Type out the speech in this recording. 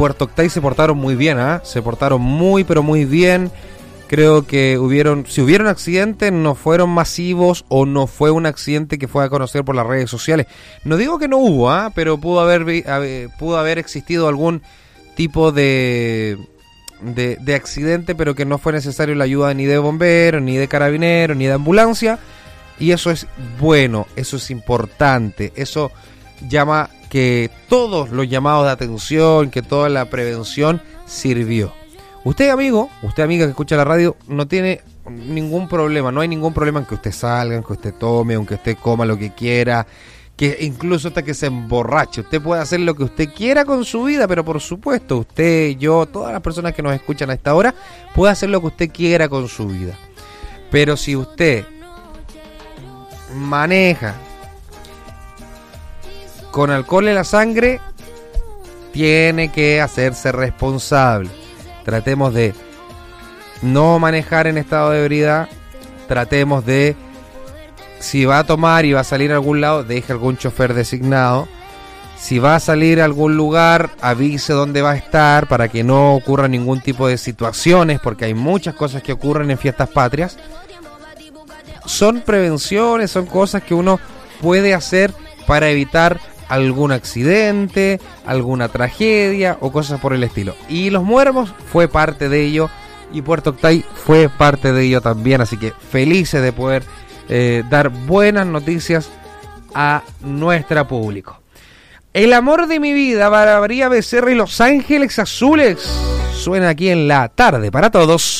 Puerto Octay se portaron muy bien, se portaron muy, pero muy bien. Creo que si hubieron accidentes, no fueron masivos o no fue un accidente que fue a conocer por las redes sociales. No digo que no hubo, pero pudo haber existido algún tipo de accidente, pero que no fue necesario la ayuda ni de bomberos, ni de carabineros, ni de ambulancia. Y eso es bueno, eso es importante, eso llama que todos los llamados de atención, que toda la prevención sirvió. Usted, amigo, usted, amiga que escucha la radio, no tiene ningún problema, no hay ningún problema en que usted salga, en que usted tome, en que usted coma lo que quiera, que incluso hasta que se emborrache. Usted puede hacer lo que usted quiera con su vida, pero por supuesto, usted, yo, todas las personas que nos escuchan a esta hora, puede hacer lo que usted quiera con su vida. Pero si usted maneja con alcohol en la sangre, tiene que hacerse responsable. Tratemos de no manejar en estado de ebriedad. Tratemos de, si va a tomar y va a salir a algún lado, deje algún chofer designado. Si va a salir a algún lugar, avise dónde va a estar para que no ocurra ningún tipo de situaciones, porque hay muchas cosas que ocurren en fiestas patrias. Son prevenciones, son cosas que uno puede hacer para evitar algún accidente, alguna tragedia o cosas por el estilo. Y Los Muermos fue parte de ello, y Puerto Octay fue parte de ello también, así que felices de poder dar buenas noticias a nuestro público. El amor de mi vida, para María Becerra y Los Ángeles Azules, suena aquí en la tarde para todos.